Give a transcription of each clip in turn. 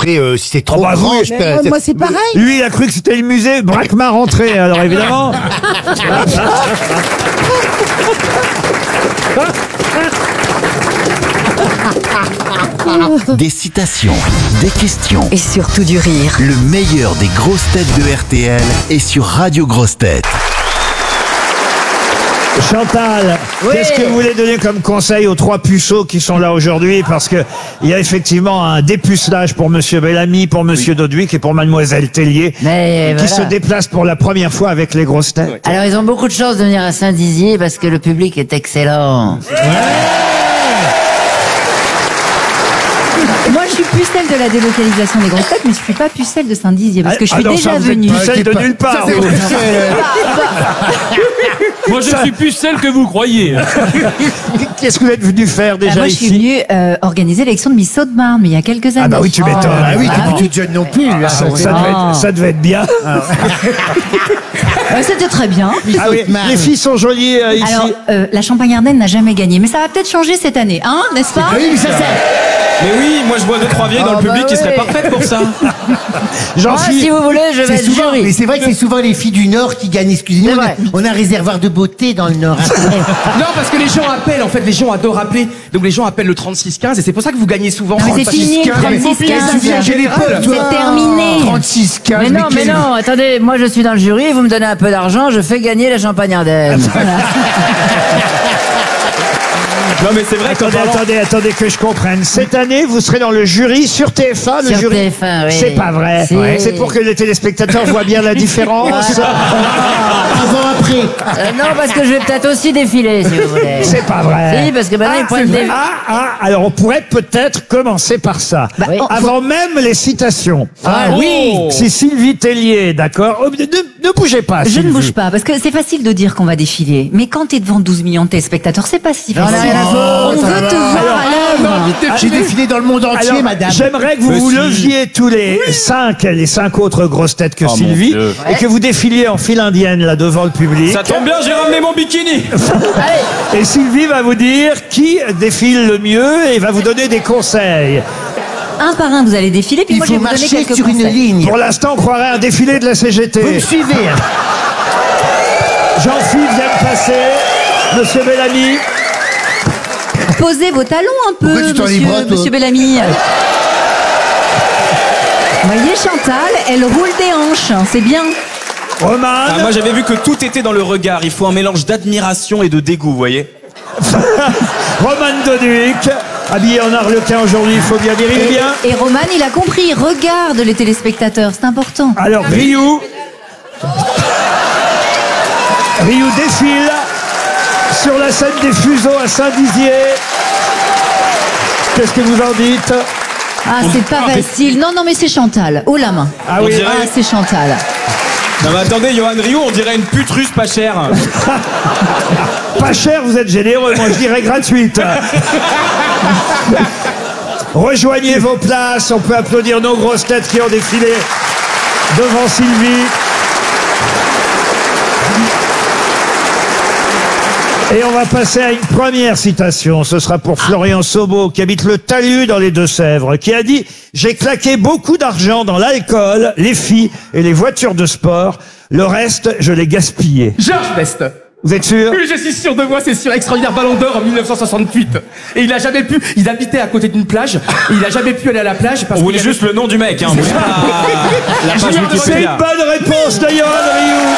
paierai si c'est trop bah, grand. oui. Je paierai. Moi, c'est pareil. Lui, il a cru que c'était le musée Braquemar rentré, alors évidemment. Des citations, des questions. Et surtout du rire. Le meilleur des grosses têtes de RTL est sur Radio Grosses Têtes. Chantal, qu'est-ce que vous voulez donner comme conseil aux 3 puceaux qui sont là aujourd'hui? Parce que il y a effectivement un dépucelage pour Monsieur Bellamy, pour Monsieur Doduic et pour Mademoiselle Tellier, qui se déplacent pour la première fois avec les grosses têtes. Alors ils ont beaucoup de chance de venir à Saint-Dizier parce que le public est excellent. Moi, je suis pucelle de la délocalisation des grosses têtes, mais je suis pas pucelle de Saint-Dizier parce que je suis non, déjà ça, vous êtes venue. pucelle de nulle part. vous. Moi, je suis plus celle que vous croyez. Qu'est-ce que vous êtes venu faire déjà Moi, je suis ici? venue organiser l'élection de Miss Haute-Marne, mais il y a quelques années. Ah bah oui, tu m'étonnes. Ah oui, t'es pas toute jeune non plus. Là. Ça devait être bien. C'était très bien. Ah oui, les filles sont jolies ici. Alors, la Champagne-Ardenne n'a jamais gagné, mais ça va peut-être changer cette année, hein, n'est-ce pas? Oui, mais ça. Mais oui, moi je vois 2-3 vieilles dans le public qui seraient parfaites pour ça. Si vous voulez, je vais être souvent, jury. mais c'est vrai que c'est souvent les filles du Nord qui gagnent. Excusez-nous, on a un réservoir de beauté dans le Nord. Non, parce que les gens appellent, en fait, les gens adorent appeler. Donc les gens appellent le 36-15 et c'est pour ça que vous gagnez souvent. Non, mais c'est fini, le 36-15. C'est terminé. 36-15. Mais non, attendez, moi je suis dans le jury, vous me donnez un peu d'argent, je fais gagner la Champagne-Ardenne. Non mais c'est vrai Attendez que je comprenne. Cette année, vous serez dans le jury sur TF1. Le Sur jury. TF1, oui. C'est pas vrai. Si. C'est pour que les téléspectateurs voient bien la différence. Avant, après. Non, parce que je vais peut-être aussi défiler, si vous voulez. C'est pas vrai. Si, parce que maintenant ils prennent des... Alors on pourrait peut-être commencer par ça. oui. Avant même les citations. oui. C'est Sylvie Tellier, d'accord. Ne bougez pas. Je ne Sylvie. bouge pas, parce que c'est facile de dire qu'on va défiler. Mais quand t'es devant 12 millions de téléspectateurs, c'est pas si facile. On veut te voir à l'œuvre. J'ai défilé dans le monde entier, Alors, madame. j'aimerais que vous vous leviez tous les 5 autres grosses têtes que Sylvie, et que vous défiliez en file indienne là devant le public. Ça tombe bien, j'ai ramené mon bikini. Et Sylvie va vous dire qui défile le mieux et va vous donner des conseils. Un par un, vous allez défiler, puis Il moi je faut vais vous donner marcher quelques sur une conseils. ligne. Pour l'instant, on croirait un défilé de la CGT. Vous me suivez. Jean-Philippe vient de passer. Monsieur Bellamy. Posez vos talons un Pourquoi peu, tu t'en livres, toi monsieur Bellamy. Vous voyez, Chantal, elle roule des hanches, hein, c'est bien. Roman. Moi j'avais vu que tout était dans le regard. Il faut un mélange d'admiration et de dégoût, vous voyez. Roman Doduic, habillé en arlequin aujourd'hui, il faut bien dire, il est bien. Et Roman, il a compris, regarde les téléspectateurs, c'est important. Alors, Ryu défile sur la scène des fuseaux à Saint-Dizier. Qu'est-ce que vous en dites? Ah, c'est pas facile. Non, mais c'est Chantal. Haut la main. Ah oui. Ah, c'est Chantal. Non mais attendez, Johan Rioux, on dirait une pute russe pas chère. Pas cher, vous êtes généreux, moi je dirais gratuite. Rejoignez vos places, on peut applaudir nos grosses têtes qui ont défilé devant Sylvie. Et on va passer à une première citation. Ce sera pour Florian Sobo, qui habite le Talus dans les Deux-Sèvres, qui a dit « J'ai claqué beaucoup d'argent dans l'alcool, les filles et les voitures de sport. Le reste, je l'ai gaspillé. » Georges Best. Vous êtes sûr? Oui, je suis sûr de moi, c'est sûr. Extraordinaire Ballon d'Or en 1968. Et il a jamais pu. Il habitait à côté d'une plage. Et il a jamais pu aller à la plage parce On voulait juste le nom du mec, hein. La page C'est une Wikipédia. bonne réponse de Johan Rioux.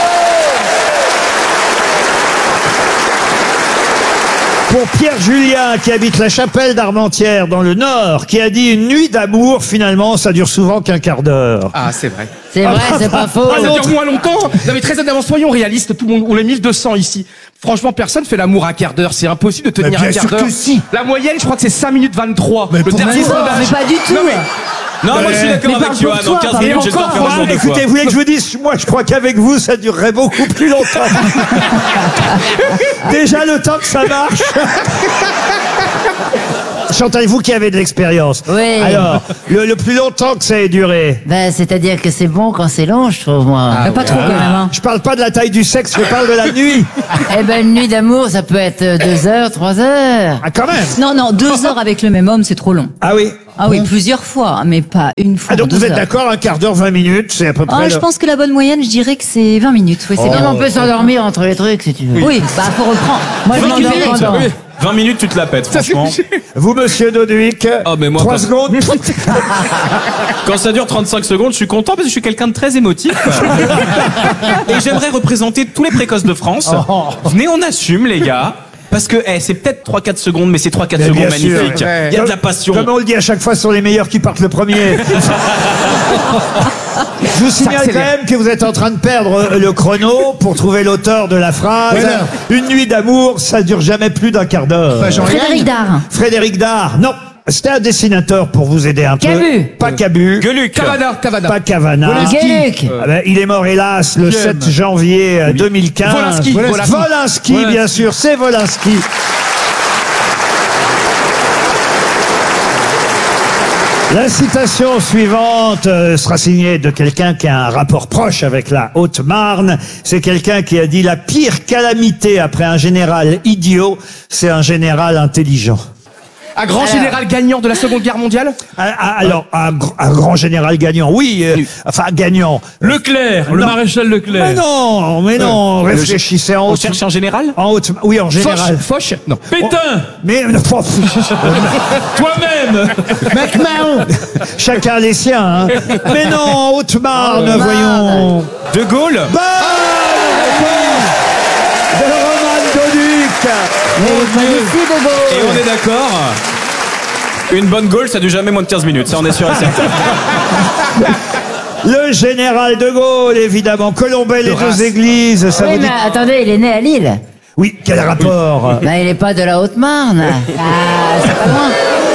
Pour Pierre Julien, qui habite la Chapelle d'Armentières dans le Nord, qui a dit « Une nuit d'amour, finalement, ça dure souvent qu'un quart d'heure. » Ah, c'est vrai. C'est vrai, c'est pas faux. Ça dure moins longtemps. Non, mais très honnêtement, soyons réalistes. Tout le monde, on est 1200 ici. Franchement, personne fait l'amour un quart d'heure. C'est impossible de tenir bien un quart sûr d'heure. que si. La moyenne, je crois que c'est 5 minutes 23. Mais le pour dernier moi, sondage. Mais pas du tout. Non, mais Non, moi je suis d'accord avec Johan. En 15 minutes, j'ai le temps de faire un jour de fois. Écoutez, vous voulez que je vous dise, moi je crois qu'avec vous, ça durerait beaucoup plus longtemps. Déjà le temps que ça marche. Chantal, vous qui avez de l'expérience. Oui. Alors, le plus longtemps que ça ait duré. Ben, c'est-à-dire que c'est bon quand c'est long, je trouve, moi. Pas trop quand même. Hein. Je parle pas de la taille du sexe, je parle de la nuit. Eh ben, une nuit d'amour, ça peut être 2 heures, 3 heures. Ah, quand même. Non, 2 heures avec le même homme, c'est trop long. Ah oui. Ah oui, plusieurs fois, mais pas une fois. Ah, donc 2 vous êtes heures. d'accord, un quart d'heure, 20 minutes, c'est à peu près. Ah, je pense que la bonne moyenne, je dirais que c'est 20 minutes. Oui, c'est Même bien. on peut s'endormir entre les trucs, si tu veux. Oui, bah faut reprendre. Moi, je Faut m'endors récupérer, pendant. oui. 20 minutes, tu te la pètes, franchement. Vous, monsieur Doduic, Ah, mais moi, 3 pas- secondes. Quand ça dure 35 secondes, je suis content parce que je suis quelqu'un de très émotif. Et j'aimerais représenter tous les précoces de France. Venez, on assume, les gars. Parce que c'est peut-être 3-4 secondes, mais c'est 3-4 Mais secondes bien sûr. magnifiques. Il y a de la passion. Comme on le dit à chaque fois, ce sont les meilleurs qui partent le premier. Je vous signale quand même que vous êtes en train de perdre le chrono pour trouver l'auteur de la phrase. Une nuit d'amour, ça dure jamais plus d'un quart d'heure. Frédéric Dard. Frédéric Dard, non. C'était un dessinateur pour vous aider un peu. Cabu. Pas Cabu. Gueuluc. Cavana. Pas Cavana. Gueuluc. Ah ben, il est mort hélas le 7 janvier 2015. Volinsky. Volinsky, bien sûr, c'est Volinsky. La citation suivante sera signée de quelqu'un qui a un rapport proche avec la Haute-Marne. C'est quelqu'un qui a dit: la pire calamité après un général idiot, c'est un général intelligent. Un grand général gagnant de la Seconde Guerre mondiale. Alors, un grand général gagnant, oui, enfin gagnant. Leclerc, le Non. maréchal Leclerc. Mais non, réfléchissez en On haute. cherche un général En haute, oui, en général. Foch. Non. Pétain, Mais toi-même. MacMahon. chacun les siens. Hein. Mais non, en Haute-Marne, voyons. De Gaulle. Bonne réponse de Roman Doduc. Magnifique, de Gaulle. Et on est d'accord. Une bonne Gaulle, ça dure jamais moins de 15 minutes. Ça, on est sûr et certain. Le général de Gaulle, évidemment. Colombey, les deux églises. Ça Oui, vous dit... mais attendez, il est né à Lille. Oui, quel rapport Ben, il est pas de la Haute-Marne. C'est pas loin.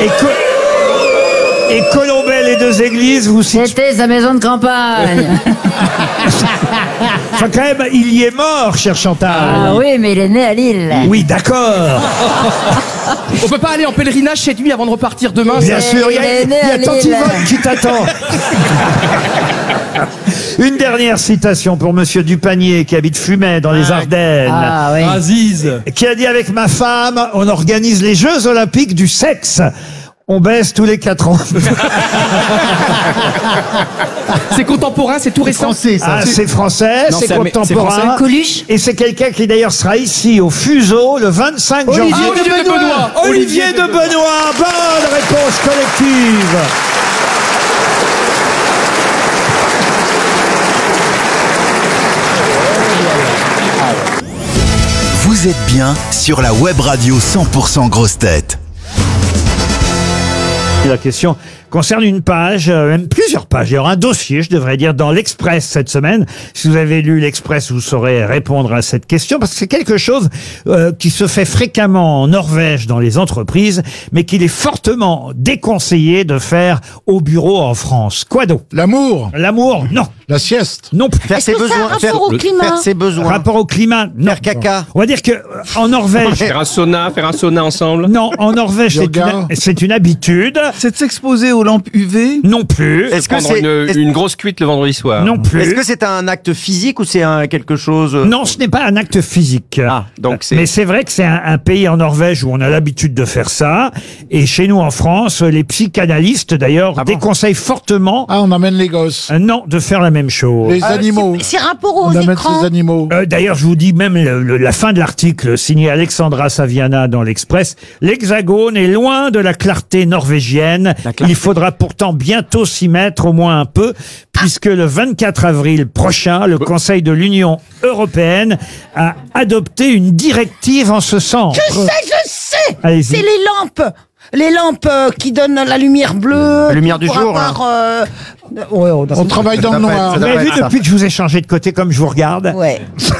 Et Colombey, les deux églises, vous citez... C'était sa maison de campagne. Enfin, quand même, il y est mort, cher Chantal. Ah oui, mais il est né à Lille. Oui, d'accord. On peut pas aller en pèlerinage chez lui avant de repartir demain. Bien ça- sûr, il y il a, est né il y a à Tante Lille. Yvonne qui t'attend. Une dernière citation pour Monsieur Dupanier, qui habite Fumay, dans les Ardennes. Ah oui. Aziz. Qui a dit: avec ma femme, on organise les Jeux Olympiques du sexe. On baisse tous les 4 ans. C'est contemporain, c'est tout récent. Français, ça. Ah, c'est français, Non, c'est c'est contemporain. français. Coluche. Et c'est quelqu'un qui d'ailleurs sera ici au Fuseau le 25 janvier. Olivier de Benoît. Olivier de Benoît. Bonne réponse collective. Vous êtes bien sur la web radio 100% Grosses Têtes. La question concerne une page, même plusieurs pages, d'ailleurs un dossier, je devrais dire, dans l'Express cette semaine. Si vous avez lu l'Express, vous saurez répondre à cette question, parce que c'est quelque chose qui se fait fréquemment en Norvège dans les entreprises, mais qu'il est fortement déconseillé de faire au bureau en France. Quoi donc? L'amour, L'amour? Non. la sieste. Non plus. Faire ses besoins. rapport au climat Faire ses besoins. Rapport au climat? Non. Faire caca. On va dire que en Norvège... Faire un sauna ensemble. Non, en Norvège, Yoga. c'est une habitude. C'est de s'exposer aux lampes UV. Non plus. Est-ce que Prendre c'est une grosse cuite le vendredi soir. Non plus. est-ce que c'est un acte physique ou c'est quelque chose Non, ce n'est pas un acte physique. donc c'est- Mais c'est vrai que c'est un pays en Norvège où on a l'habitude de faire ça. Et chez nous en France, les psychanalystes d'ailleurs déconseillent fortement Ah, on amène les gosses. non de faire la même chose. Les animaux. C'est rapport aux On amène écrans. ces animaux. D'ailleurs, je vous dis même la fin de l'article signé Alexandra Saviana dans l'Express. L'Hexagone est loin de la clarté norvégienne. Il faudra pourtant bientôt s'y mettre au moins un peu, puisque le 24 avril prochain, le Conseil de l'Union européenne a adopté une directive en ce sens. Je sais. Allez-y. C'est les lampes. Les lampes qui donnent la lumière bleue. La lumière du pour jour, avoir, On travaille dans le noir. Vous avez vu depuis que je vous ai changé de côté comme je vous regarde? Ouais.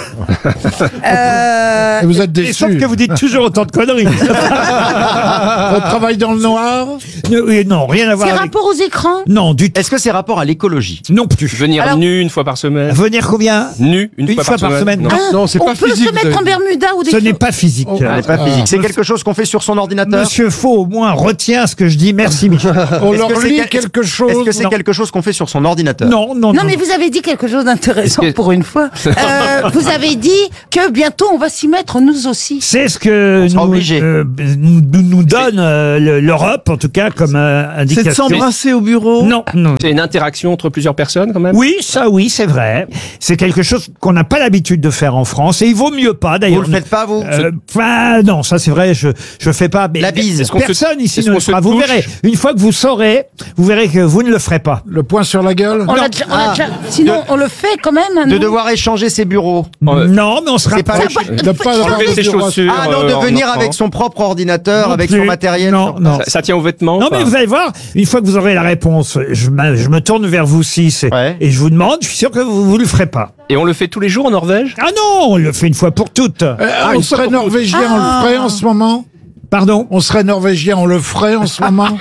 Et vous êtes Et sauf déçus. que vous dites toujours autant de conneries. On travaille dans le noir. Oui, non, rien à voir C'est avec... rapport aux écrans? Non, du tout. Est-ce que c'est rapport à l'écologie? Non plus. Venir Alors- nu une fois par semaine. Venir combien? Nu une fois par semaine. Non. Non. On peut se mettre en Bermuda ou des Ce choses. n'est pas physique. Ce n'est pas physique. C'est quelque chose qu'on fait sur son ordinateur? Monsieur Faux, au moins, retient ce que je dis. Merci, Michel. On Est-ce leur que c'est lit quel- quelque chose. Est-ce que c'est Non. quelque chose qu'on fait sur son ordinateur? Non, non, Non, mais vous avez dit quelque chose d'intéressant Est-ce que- pour une fois. Vous avez dit que bientôt on va s'y mettre nous aussi. C'est ce que sera nous, obligé. nous donne l'Europe, en tout cas, comme indication. C'est de s'embrasser au bureau? Non, non. C'est une interaction entre plusieurs personnes quand même. Oui, ça, oui, c'est vrai. C'est quelque chose qu'on n'a pas l'habitude de faire en France, et il vaut mieux pas, Vous d'ailleurs. le faites pas, vous? Enfin, non, ça c'est vrai, je fais pas. Mais La bise. Est-ce qu'on se- personne ici est-ce ne qu'on le se fera. Vous touche verrez. Une fois que vous saurez, vous verrez que vous ne le ferez pas. Le poing sur la gueule. On l'a déjà- Sinon, on le fait quand même. De nous. devoir échanger ses bureaux. Non, mais on se C'est pas rapproche. De pas Enlever ses chaussures. Ah non, de en venir entrant. avec son propre ordinateur, Non avec plus. son matériel. Non, non. Ça tient aux vêtements. Non, ou pas mais vous allez voir, une fois que vous aurez la réponse, je me tourne vers vous six Ouais. et je vous demande, je suis sûr que vous le ferez pas. Et on le fait tous les jours en Norvège? Ah non, on le fait une fois pour toutes. On serait norvégien, on le ferait en ce moment. Pardon? On serait norvégien, on le ferait en ce moment.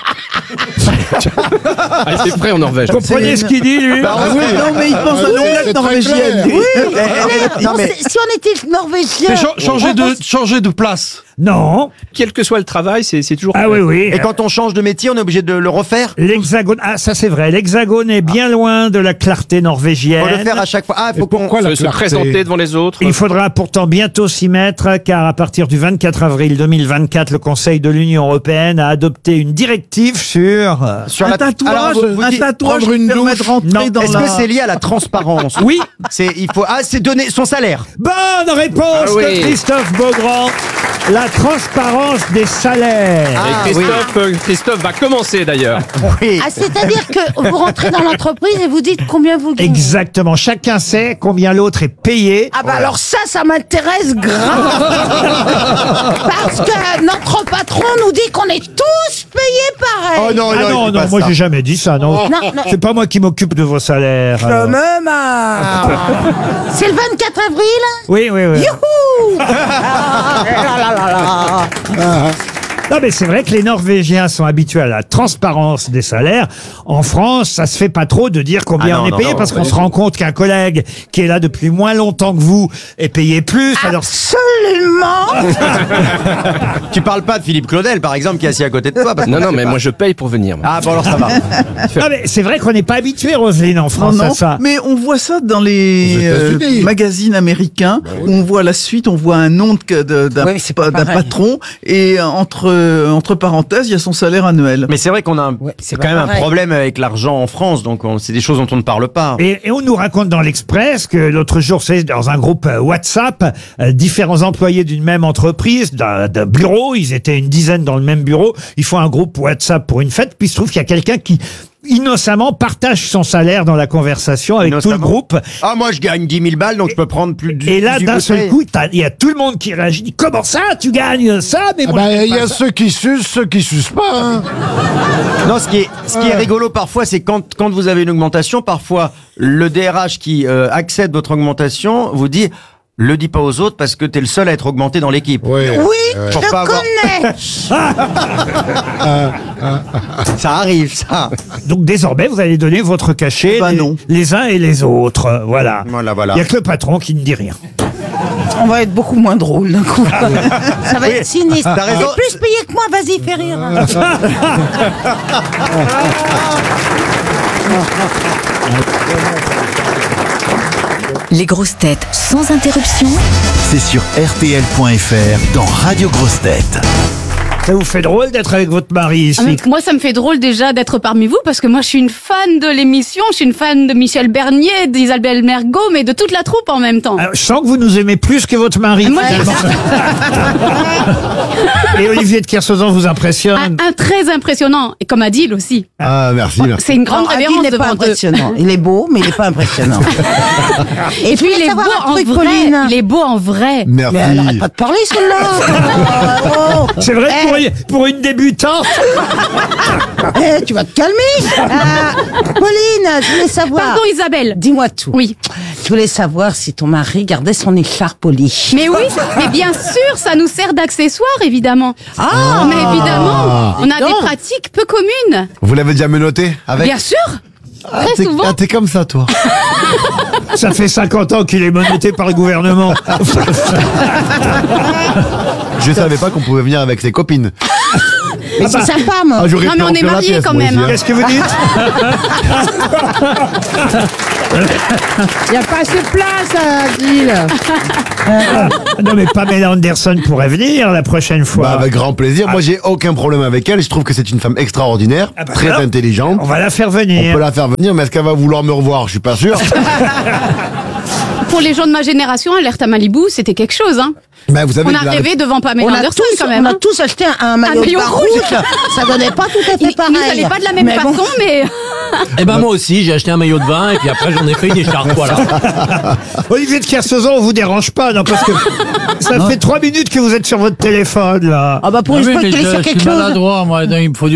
Ah, c'est vrai en Norvège. Vous comprenez ce qu'il dit, lui? Non, mais il pense à l'omelette c'est très norvégienne. clair. lui. Non, mais Si on était norvégien. Changer de place. Non. Quel que soit le travail, c'est toujours. Ah oui, oui. et quand on change de métier, on est obligé de le refaire? L'Hexagone, ah ça c'est vrai, l'Hexagone est bien loin de la clarté norvégienne. Faut le faire à chaque fois. Ah, faut qu'on. Pourquoi la Se clarté? présenter devant les autres. Il faudra pourtant bientôt s'y mettre, car à partir du 24 avril 2024, le Conseil de l'Union européenne a adopté une directive sur... Sur Un la- tatouage, Alors, vous un dites tatouage prendre qui une permet douche. de rentrer Non. dans Est-ce la... que c'est lié à la transparence? Oui. C'est donner son salaire. Bonne réponse Ah oui. de Christophe Beaugrand. La transparence des salaires. Ah, Et Christophe va commencer d'ailleurs. Oui. Ah, c'est-à-dire que vous rentrez dans l'entreprise et vous dites combien vous gagnez. Exactement. Chacun sait combien l'autre est payé. Ah bah alors ça m'intéresse grave. Parce que notre patron nous dit qu'on est tous payés pareil. Oh non, Ah non, non, il dit non, pas moi ça. j'ai jamais dit ça, non. Non, non. C'est pas moi qui m'occupe de vos salaires. Je alors. me marre. C'est le 24 avril. Oui, oui, oui. Youhou. Ah, là, là, là, là. Non, mais c'est vrai que les Norvégiens sont habitués à la transparence des salaires. En France, ça se fait pas trop de dire combien Ah non, on est non, payé non, parce pas qu'on du se rend compte qu'un collègue qui est là depuis moins longtemps que vous est payé plus. Alors, Absolument. Tu parles pas de Philippe Claudel, par exemple, qui est assis à côté de toi. parce que Non, non, je sais mais pas. moi je paye pour venir. moi. Ah bon, alors ça va. non, mais c'est vrai qu'on n'est pas habitué, Roselyne, en Non, France, à non, ça. mais on voit ça dans les Aux États-Unis. magazines américains. Où on voit la suite, on voit un nom d'un Oui, c'est pas d'un pareil. patron et entre parenthèses, il y a son salaire annuel. Mais c'est vrai qu'on a c'est quand pas même un pareil. problème avec l'argent en France, donc c'est des choses dont on ne parle pas. Et on nous raconte dans l'Express que l'autre jour, c'est dans un groupe WhatsApp, différents employés d'une même entreprise, d'un bureau, ils étaient une dizaine dans le même bureau, ils font un groupe WhatsApp pour une fête, puis il se trouve qu'il y a quelqu'un qui innocemment partage son salaire dans la conversation avec tout le groupe. Ah, moi je gagne 10 000 balles, donc je peux prendre plus de Et là, 18 d'un seul bouteilles. coup, il y a tout le monde qui réagit. Dit, comment ça, tu gagnes ça? Mais Ah moi, bah, je gagne il y pas a ça. ceux qui sucent pas. Hein. Non, ce qui est rigolo parfois, c'est quand vous avez une augmentation, parfois le DRH qui accède votre augmentation vous dit le dis pas aux autres parce que t'es le seul à être augmenté dans l'équipe. Oui, Oui, Pour je pas avoir- connais. Ça arrive, ça. Donc désormais, vous allez donner votre cachet Bah non. les uns et les autres. Voilà. Voilà, voilà. Il n'y a que le patron qui ne dit rien. On va être beaucoup moins drôle d'un coup. Ça va Oui, être sinistre. t'as raison. T'es plus payé que moi, vas-y, fais rire. Les grosses têtes sans interruption. C'est sur RTL.fr dans Radio Grosses Têtes. Ça vous fait drôle d'être avec votre mari ici? Moi, ça me fait drôle déjà d'être parmi vous parce que moi, je suis une fan de l'émission, je suis une fan de Michel Bernier, d'Isabelle Mergo, mais de toute la troupe en même temps. Alors, je sens que vous nous aimez plus que votre mari. Moi, finalement. Et Olivier de Kersauzon vous impressionne. un très impressionnant, et comme Adil aussi. Ah, merci, merci. C'est une grande Non, Adil révérence n'est pas devant deux. impressionnant. Il est beau, mais il n'est pas impressionnant. Et puis, il est beau savoir un en truc, vrai. Pauline. Il est beau en vrai. Mais elle n'arrête pas de parler, celle-là. Oh. C'est vrai que pour une débutante. Tu vas te calmer. Pauline, je voulais savoir. Pardon Isabelle. Dis-moi tout. Oui. Je voulais savoir si ton mari gardait son écharpe polie. Mais oui, mais bien sûr, ça nous sert d'accessoire, évidemment. Ah. Mais évidemment, on a donc. des pratiques peu communes. Vous l'avez déjà menotté avec Bien sûr. Très souvent. T'es comme ça, toi. Ça fait 50 ans qu'il est menotté par le gouvernement. Je savais pas qu'on pouvait venir avec ses copines. Mais c'est sympa, moi. Ah, j'aurais Non, pu mais on est remplir la mariés pièce, quand moi, même, ici, hein. Qu'est-ce que vous dites? Il n'y a pas assez de place à Gilles. Non mais Pamela Anderson pourrait venir la prochaine fois. Bah, avec grand plaisir. Moi, j'ai aucun problème avec elle. Je trouve que c'est une femme extraordinaire, Ah bah très alors, intelligente. on va la faire On venir. peut la faire venir, mais est-ce qu'elle va vouloir me revoir? Je suis pas sûr. Pour les gens de ma génération, Alerte à Malibu, c'était quelque chose, hein. Ben, vous savez On a que la- rêvé devant Pamela Anderson quand même. On a hein. tous acheté un maillot de maillot bain rouge. rouge. Ça donnait pas tout à fait Il pareil. nous allait pas de la même Mais bon. façon, mais Eh ben moi aussi, j'ai acheté un maillot de bain et puis après j'en ai fait une écharpe, voilà. Olivier de Kersauzon, on vous dérange pas, non, parce que ça fait 3 minutes que vous êtes sur votre téléphone, là. Ah bah pour une fois qu'il est sur quelque chose. moi, il me faut